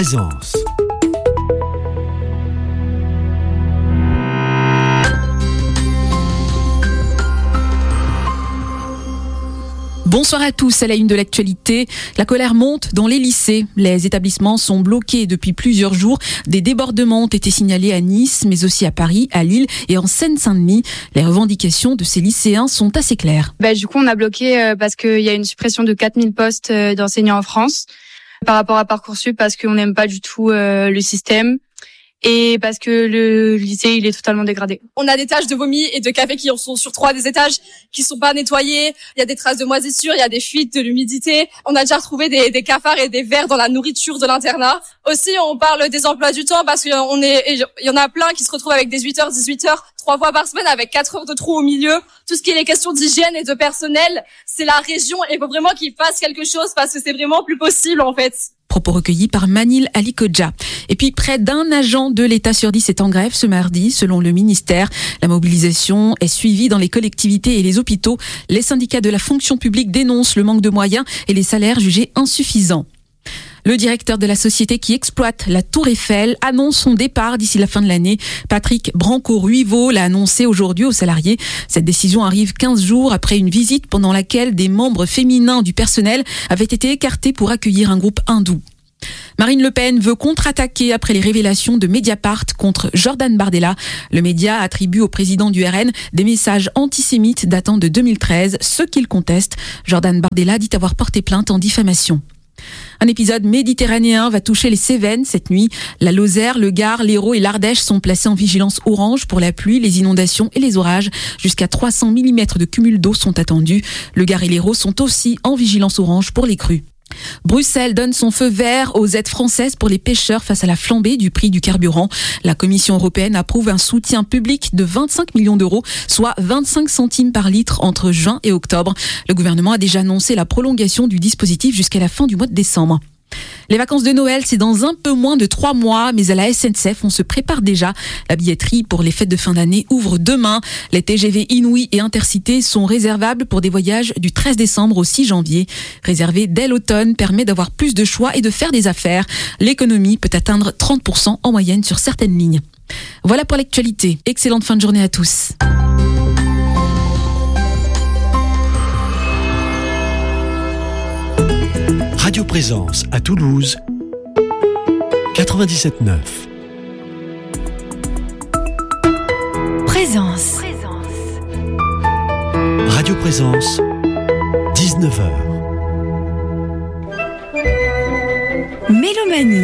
Présence. Bonsoir à tous, à la une de l'actualité. La colère monte dans les lycées. Les établissements sont bloqués depuis plusieurs jours. Des débordements ont été signalés à Nice, mais aussi à Paris, à Lille et en Seine-Saint-Denis. Les revendications de ces lycéens sont assez claires. Du coup, on a bloqué parce qu'il y a une suppression de 4000 postes d'enseignants en France par rapport à Parcoursup, parce qu'on n'aime pas du tout le système. Et parce que le lycée, il est totalement dégradé. On a des taches de vomi et de café qui sont sur 3 des étages, qui sont pas nettoyés. Il y a des traces de moisissure, il y a des fuites, de l'humidité. On a déjà retrouvé des cafards et des vers dans la nourriture de l'internat. Aussi, on parle des emplois du temps parce qu'il y en a plein qui se retrouvent avec des 8h, 18h, 3 fois par semaine avec 4 heures de trou au milieu. Tout ce qui est les questions d'hygiène et de personnel, c'est la région et il faut vraiment qu'ils fassent quelque chose parce que c'est vraiment plus possible en fait. Propos recueillis par Manil Alikodja. Et puis, près d'un agent de l'État sur 10 est en grève ce mardi, selon le ministère. La mobilisation est suivie dans les collectivités et les hôpitaux. Les syndicats de la fonction publique dénoncent le manque de moyens et les salaires jugés insuffisants. Le directeur de la société qui exploite la Tour Eiffel annonce son départ d'ici la fin de l'année. Patrick Branco-Ruivo l'a annoncé aujourd'hui aux salariés. Cette décision arrive 15 jours après une visite pendant laquelle des membres féminins du personnel avaient été écartés pour accueillir un groupe hindou. Marine Le Pen veut contre-attaquer après les révélations de Mediapart contre Jordan Bardella. Le média attribue au président du RN des messages antisémites datant de 2013, ce qu'il conteste. Jordan Bardella dit avoir porté plainte en diffamation. Un épisode méditerranéen va toucher les Cévennes cette nuit. La Lozère, le Gard, l'Hérault et l'Ardèche sont placés en vigilance orange pour la pluie, les inondations et les orages. Jusqu'à 300 mm de cumul d'eau sont attendus. Le Gard et l'Hérault sont aussi en vigilance orange pour les crues. Bruxelles donne son feu vert aux aides françaises pour les pêcheurs face à la flambée du prix du carburant. La Commission européenne approuve un soutien public de 25 millions d'euros, soit 25 centimes par litre entre juin et octobre. Le gouvernement a déjà annoncé la prolongation du dispositif jusqu'à la fin du mois de décembre. Les vacances de Noël, c'est dans un peu moins de 3 mois, mais à la SNCF, on se prépare déjà. La billetterie pour les fêtes de fin d'année ouvre demain. Les TGV Inouï et Intercités sont réservables pour des voyages du 13 décembre au 6 janvier. Réserver dès l'automne permet d'avoir plus de choix et de faire des affaires. L'économie peut atteindre 30% en moyenne sur certaines lignes. Voilà pour l'actualité. Excellente fin de journée à tous. Radio Présence à Toulouse, 97.9. Présence. Radio Présence, 19h. Mélomanie.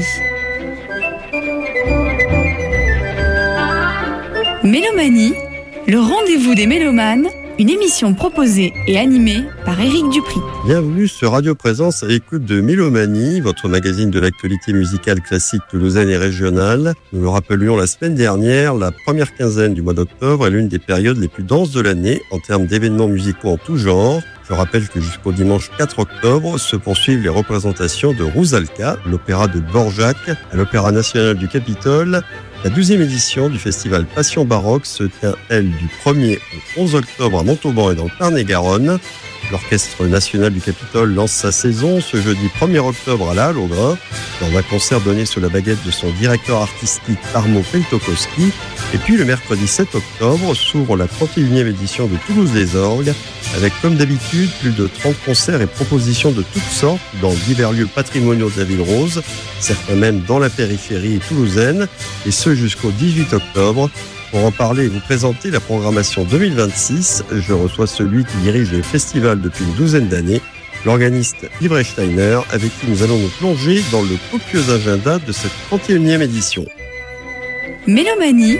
Mélomanie, le rendez-vous des mélomanes, une émission proposée et animée par Éric Dupri. Bienvenue sur Radio Présence à l'écoute de Mélomanie, votre magazine de l'actualité musicale classique toulousaine et régionale. Nous le rappelions la semaine dernière, la première quinzaine du mois d'octobre est l'une des périodes les plus denses de l'année en termes d'événements musicaux en tout genre. Je rappelle que jusqu'au dimanche 4 octobre se poursuivent les représentations de Rusalka, l'opéra de Dvorak, à l'Opéra national du Capitole. La 12e édition du festival Passion Baroque se tient, elle, du 1er au 11 octobre à Montauban et dans le Tarn-et-Garonne. L'Orchestre national du Capitole lance sa saison ce jeudi 1er octobre à la Halle au Grain, dans un concert donné sous la baguette de son directeur artistique Tarmo Peltokoski. Et puis le mercredi 7 octobre s'ouvre la 31e édition de Toulouse les Orgues, avec comme d'habitude plus de 30 concerts et propositions de toutes sortes dans divers lieux patrimoniaux de la ville rose, certains même dans la périphérie toulousaine, et ce jusqu'au 18 octobre. Pour en parler et vous présenter la programmation 2026, je reçois celui qui dirige le festival depuis une douzaine d'années, l'organiste Yves Steiner, avec qui nous allons nous plonger dans le copieux agenda de cette 31e édition. Mélomanie,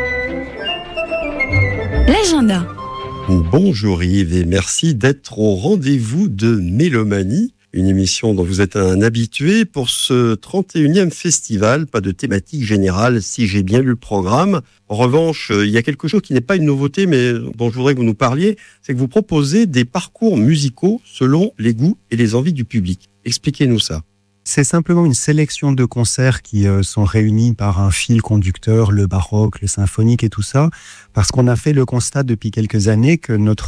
l'agenda. Bonjour Yves et merci d'être au rendez-vous de Mélomanie, une émission dont vous êtes un habitué pour ce 31e festival. Pas de thématique générale si j'ai bien lu le programme. En revanche, il y a quelque chose qui n'est pas une nouveauté mais dont je voudrais que vous nous parliez, c'est que vous proposez des parcours musicaux selon les goûts et les envies du public. Expliquez-nous ça. C'est simplement une sélection de concerts qui sont réunis par un fil conducteur, le baroque, le symphonique et tout ça, parce qu'on a fait le constat depuis quelques années que notre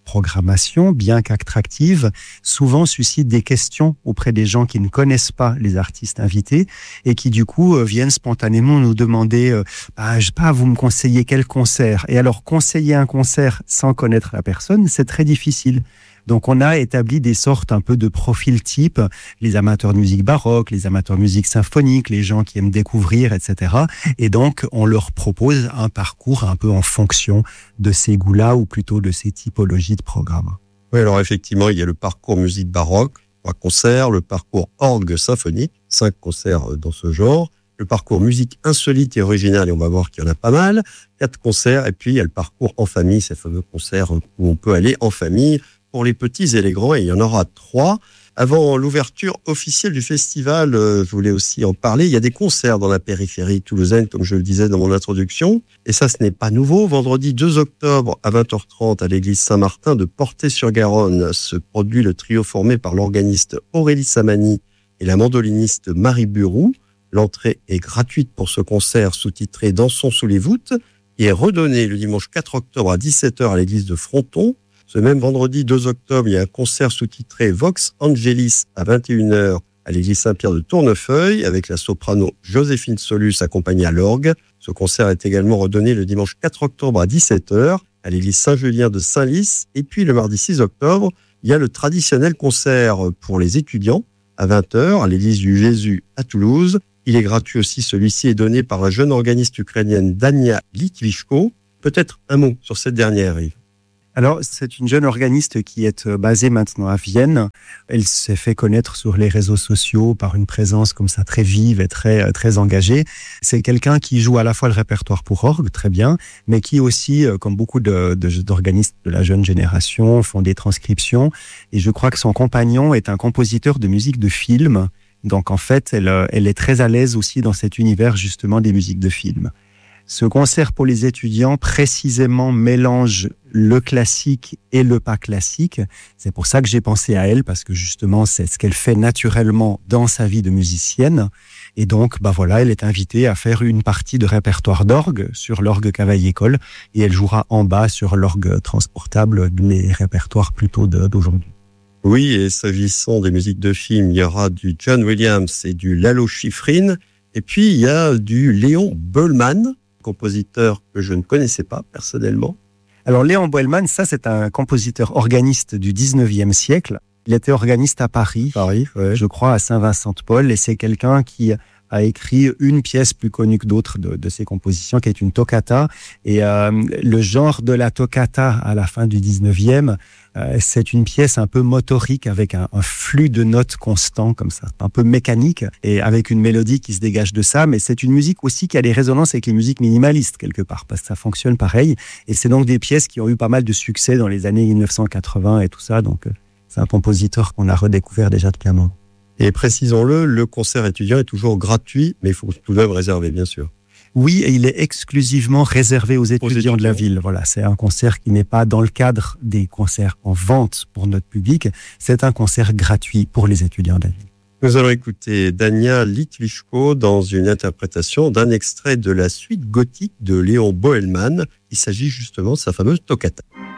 programmation, bien qu'attractive, souvent suscite des questions auprès des gens qui ne connaissent pas les artistes invités et qui du coup viennent spontanément nous demander je sais pas, vous me conseillez quel concert? Et alors conseiller un concert sans connaître la personne, c'est très difficile. Donc on a établi des sortes un peu de profils types, les amateurs de musique baroque, les amateurs de musique symphonique, les gens qui aiment découvrir, etc. Et donc on leur propose un parcours un peu en fonction de ces goûts-là ou plutôt de ces typologies de programmes. Oui, alors effectivement, il y a le parcours musique baroque, 3 concerts, le parcours orgue symphonique, 5 concerts dans ce genre, le parcours musique insolite et originale, et on va voir qu'il y en a pas mal, 4 concerts, et puis il y a le parcours en famille, ces fameux concerts où on peut aller en famille, pour les petits et les grands, et il y en aura 3. Avant l'ouverture officielle du festival, je voulais aussi en parler, il y a des concerts dans la périphérie toulousaine, comme je le disais dans mon introduction, et ça ce n'est pas nouveau. Vendredi 2 octobre à 20h30 à l'église Saint-Martin de Portet-sur-Garonne se produit le trio formé par l'organiste Aurélie Samani et la mandoliniste Marie Buroux. L'entrée est gratuite pour ce concert sous-titré Dansons sous les voûtes, qui est redonné le dimanche 4 octobre à 17h à l'église de Fronton. Ce même vendredi 2 octobre, il y a un concert sous-titré Vox Angelis à 21h à l'église Saint-Pierre de Tournefeuille avec la soprano Joséphine Solus accompagnée à l'orgue. Ce concert est également redonné le dimanche 4 octobre à 17h à l'église Saint-Julien de Saint-Lys. Et puis le mardi 6 octobre, il y a le traditionnel concert pour les étudiants à 20h à l'église du Jésus à Toulouse. Il est gratuit aussi, celui-ci est donné par la jeune organiste ukrainienne Dania Litvichko. Peut-être un mot sur cette dernière, Yves. Alors, c'est une jeune organiste qui est basée maintenant à Vienne. Elle s'est fait connaître sur les réseaux sociaux par une présence comme ça très vive et très engagée. C'est quelqu'un qui joue à la fois le répertoire pour orgue, très bien, mais qui aussi, comme beaucoup d'organistes de la jeune génération, font des transcriptions. Et je crois que son compagnon est un compositeur de musique de film. Donc, en fait, elle est très à l'aise aussi dans cet univers, justement, des musiques de film. Ce concert pour les étudiants, précisément, mélange le classique et le pas classique. C'est pour ça que j'ai pensé à elle, parce que justement, c'est ce qu'elle fait naturellement dans sa vie de musicienne. Et donc, voilà, elle est invitée à faire une partie de répertoire d'orgue sur l'orgue Cavaillé-Coll, et elle jouera en bas sur l'orgue transportable, les répertoires plutôt d'aujourd'hui. Oui, et s'agissant des musiques de film, il y aura du John Williams et du Lalo Schifrin, et puis il y a du Léon Boelmann, compositeur que je ne connaissais pas personnellement. Alors Léon Boelmann, ça c'est un compositeur organiste du 19e siècle. Il était organiste à Paris, ouais. Je crois à Saint-Vincent-de-Paul, et c'est quelqu'un qui a écrit une pièce plus connue que d'autres de ses compositions, qui est une toccata. Et le genre de la toccata à la fin du 19e, c'est une pièce un peu motorique avec un flux de notes constant comme ça, un peu mécanique et avec une mélodie qui se dégage de ça. Mais c'est une musique aussi qui a des résonances avec les musiques minimalistes quelque part, parce que ça fonctionne pareil. Et c'est donc des pièces qui ont eu pas mal de succès dans les années 1980 et tout ça. Donc c'est un compositeur qu'on a redécouvert déjà depuis un moment. Et précisons-le, le concert étudiant est toujours gratuit, mais il faut tout de même réserver, bien sûr. Oui, et il est exclusivement réservé aux étudiants de la ville. Voilà, c'est un concert qui n'est pas dans le cadre des concerts en vente pour notre public. C'est un concert gratuit pour les étudiants de la ville. Nous allons écouter Dania Litvichko dans une interprétation d'un extrait de la suite gothique de Léon Boelmann. Il s'agit justement de sa fameuse toccata.